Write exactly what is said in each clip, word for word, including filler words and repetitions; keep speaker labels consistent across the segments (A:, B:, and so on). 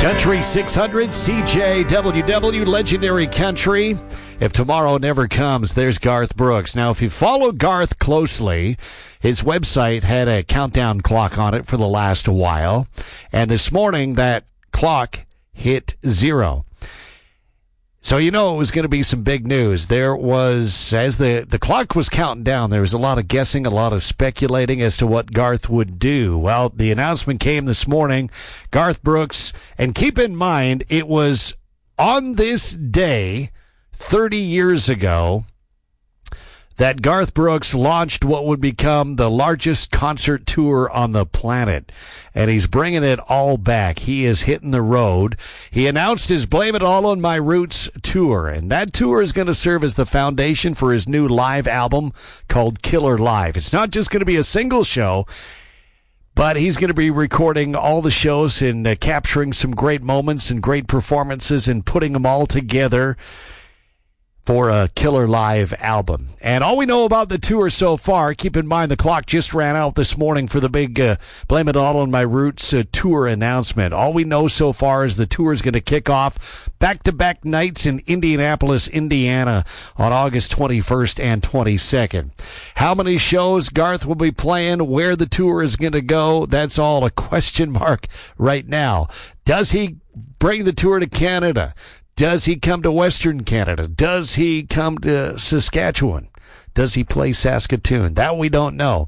A: Country six hundred, C J W W, Legendary Country. If tomorrow never comes, there's Garth Brooks. Now, if you follow Garth closely, his website had a countdown clock on it for the last while. And this morning, that clock hit zero. So you know it was going to be some big news. There was, as the, the clock was counting down, there was a lot of guessing, a lot of speculating as to what Garth would do. Well, the announcement came this morning, Garth Brooks, and keep in mind, it was on this day, thirty years ago, that Garth Brooks launched what would become the largest concert tour on the planet. And he's bringing it all back. He is hitting the road. He announced his Blame It All on My Roots tour. And that tour is going to serve as the foundation for his new live album called Killer Live. It's not just going to be a single show, but he's going to be recording all the shows and uh, capturing some great moments and great performances and putting them all together for a Killer Live album. And all we know about the tour so far, keep in mind the clock just ran out this morning for the big uh, Blame It All on My Roots uh, tour announcement. All we know so far is the tour is going to kick off back-to-back nights in Indianapolis, Indiana on August twenty-first and twenty-second. How many shows Garth will be playing, where the tour is going to go, that's all a question mark right now. Does he bring the tour to Canada? Does he come to Western Canada? Does he come to Saskatchewan? Does he play Saskatoon? That we don't know.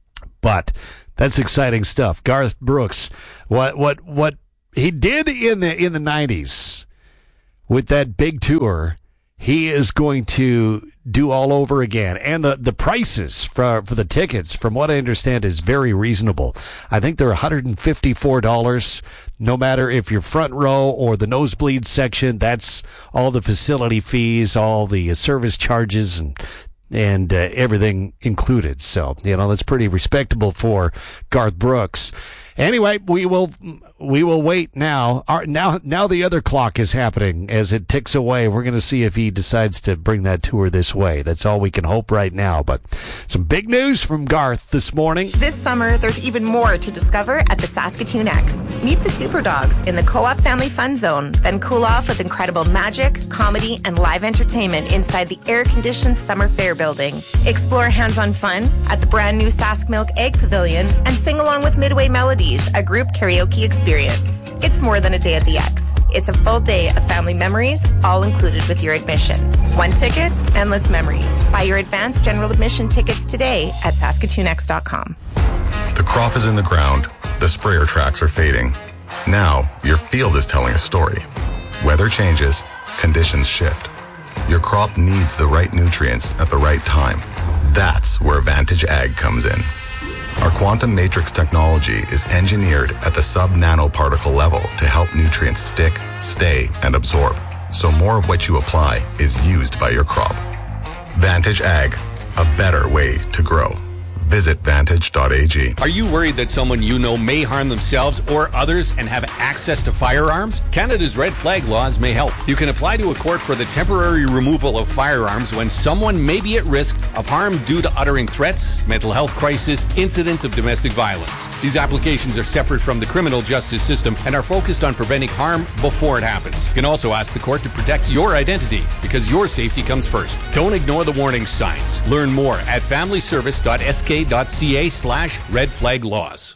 A: But that's exciting stuff. Garth Brooks, what what what he did in the in the nineties with that big tour, he is going to do all over again. And the, the prices for, for the tickets, from what I understand, is very reasonable. I think they're one hundred fifty-four dollars, no matter if you're front row or the nosebleed section. That's all the facility fees, all the service charges, and and uh, everything included. So, you know, that's pretty respectable for Garth Brooks. Anyway, we will we will wait now. Our, now now the other clock is happening as it ticks away. We're going to see if he decides to bring that tour this way. That's all we can hope right now. But some big news from Garth this morning.
B: This summer, there's even more to discover at the Saskatoon X. Meet the Super Dogs in the Co-op Family Fun Zone. Then cool off with incredible magic, comedy, and live entertainment inside the air-conditioned Summer Fair building. Explore hands-on fun at the brand new Sask Milk Egg Pavilion and sing along with Midway Melodies, a group karaoke experience. It's more than a day at the X. It's a full day of family memories, all included with your admission. One ticket, endless memories. Buy your advanced general admission tickets today at Saskatoon X dot com.
C: The crop is in the ground. The sprayer tracks are fading. Now, your field is telling a story. Weather changes, conditions shift. Your crop needs the right nutrients at the right time. That's where Vantage Ag comes in. Our quantum matrix technology is engineered at the sub-nanoparticle level to help nutrients stick, stay, and absorb, so more of what you apply is used by your crop. Vantage Ag, a better way to grow. Visit vantage dot a g.
D: Are you worried that someone you know may harm themselves or others and have access to firearms? Canada's red flag laws may help. You can apply to a court for the temporary removal of firearms when someone may be at risk of harm due to uttering threats, mental health crisis, incidents of domestic violence. These applications are separate from the criminal justice system and are focused on preventing harm before it happens. You can also ask the court to protect your identity because your safety comes first. Don't ignore the warning signs. Learn more at family service dot s k dot c a slash red flag laws.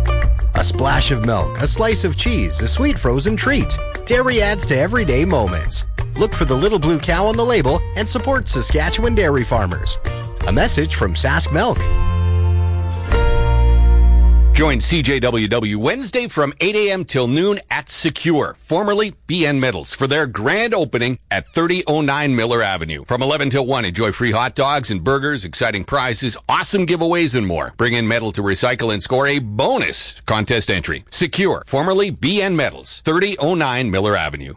E: A splash of milk, a slice of cheese, a sweet frozen treat. Dairy adds to everyday moments. Look for the little blue cow on the label and support Saskatchewan dairy farmers. A message from Sask Milk.
D: Join C J W W Wednesday from eight a.m. till noon at Secure, formerly B N Metals, for their grand opening at thirty oh nine Miller Avenue. From eleven till one, enjoy free hot dogs and burgers, exciting prizes, awesome giveaways, and more. Bring in metal to recycle and score a bonus contest entry. Secure, formerly B N Metals, thirty oh nine Miller Avenue.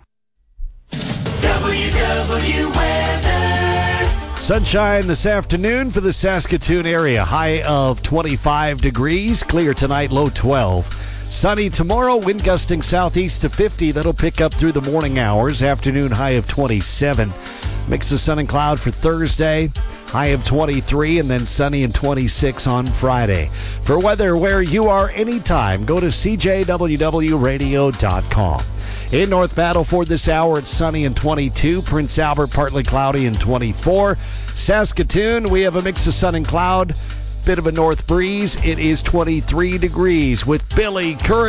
F: W W Weather.
A: Sunshine this afternoon for the Saskatoon area. High of twenty-five degrees. Clear tonight, low twelve. Sunny tomorrow, wind gusting southeast to fifty. That'll pick up through the morning hours. Afternoon high of twenty-seven. Mix of sun and cloud for Thursday. High of twenty-three, and then sunny and twenty-six on Friday. For weather where you are anytime, go to c j w w radio dot com. In North Battleford this hour, it's sunny and twenty-two. Prince Albert, partly cloudy and twenty-four. Saskatoon, we have a mix of sun and cloud. Bit of a north breeze. It is twenty-three degrees with Billy Curran.